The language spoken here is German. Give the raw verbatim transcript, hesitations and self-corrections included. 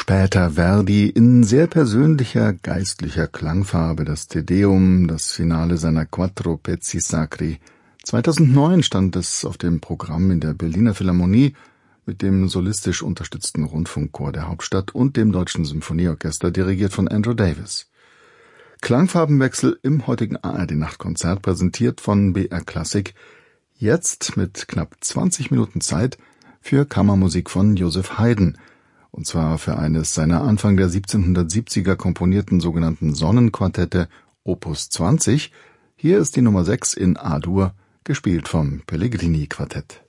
später Verdi in sehr persönlicher geistlicher Klangfarbe das Te Deum, das Finale seiner Quattro Pezzi Sacri. zweitausendneun stand es auf dem Programm in der Berliner Philharmonie mit dem solistisch unterstützten Rundfunkchor der Hauptstadt und dem Deutschen Symphonieorchester, dirigiert von Andrew Davis. Klangfarbenwechsel im heutigen A R D-Nachtkonzert, präsentiert von B R Klassik, jetzt mit knapp zwanzig Minuten Zeit für Kammermusik von Joseph Haydn, und zwar für eines seiner Anfang der siebzehnhundertsiebziger komponierten sogenannten Sonnenquartette Opus zwanzig. Hier ist die Nummer sechs in A-Dur, gespielt vom Pellegrini-Quartett.